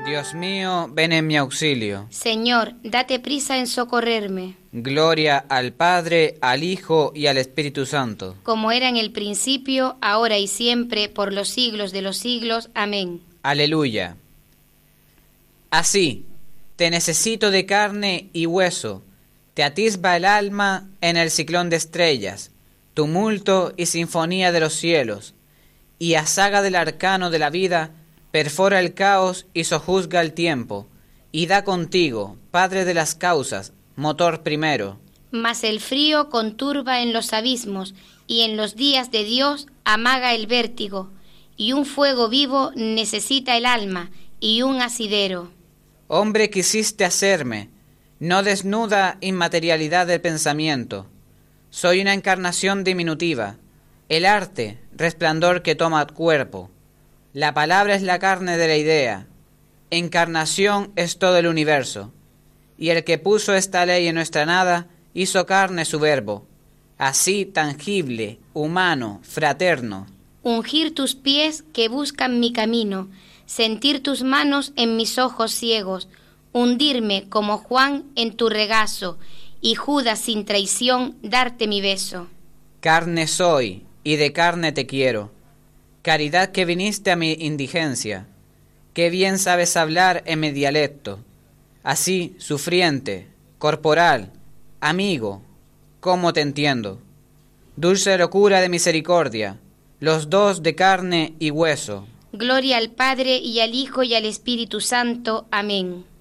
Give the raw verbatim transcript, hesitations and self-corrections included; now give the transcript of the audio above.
Dios mío, ven en mi auxilio. Señor, date prisa en socorrerme. Gloria al Padre, al Hijo y al Espíritu Santo. Como era en el principio, ahora y siempre, por los siglos de los siglos. Amén. Aleluya. Así, te necesito de carne y hueso, te atisba el alma en el ciclón de estrellas, tumulto y sinfonía de los cielos, y a saga del arcano de la vida, perfora el caos y sojuzga el tiempo, y da contigo, Padre de las causas, motor primero. Mas el frío conturba en los abismos, y en los días de Dios amaga el vértigo, y un fuego vivo necesita el alma, y un asidero. Hombre quisiste hacerme, no desnuda inmaterialidad del pensamiento. Soy una encarnación diminutiva, el arte, resplandor que toma cuerpo. La palabra es la carne de la idea, encarnación es todo el universo, y el que puso esta ley en nuestra nada, hizo carne su verbo, así tangible, humano, fraterno. Ungir tus pies que buscan mi camino, sentir tus manos en mis ojos ciegos, hundirme como Juan en tu regazo, y Judas sin traición darte mi beso. Carne soy, y de carne te quiero. Caridad que viniste a mi indigencia, qué bien sabes hablar en mi dialecto, así, sufriente, corporal, amigo, cómo te entiendo. Dulce locura de misericordia, los dos de carne y hueso. Gloria al Padre y al Hijo y al Espíritu Santo. Amén.